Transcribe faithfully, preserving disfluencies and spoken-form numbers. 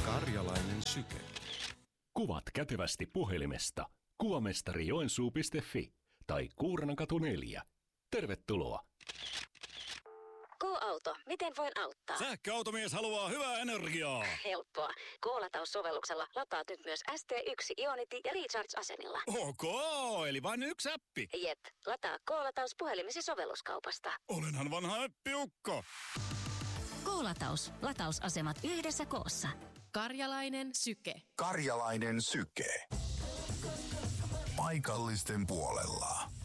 Karjalainen syke. Kuvat kätevästi puhelimesta kuvamestari joensuu piste fi tai Kuurnankatu neljä. Tervetuloa! K-auto, miten voin auttaa? Sähköautomies haluaa hyvää energiaa. Helppoa. K-lataussovelluksella lataat nyt myös S T yksi Ionity ja Recharge-asemilla. Ok, eli vain yksi appi. Jep, lataa K-lataus puhelimesi sovelluskaupasta. Olenhan vanha appiukko. K-lataus. Latausasemat yhdessä koossa. Karjalainen syke. Karjalainen syke. Paikallisten puolella.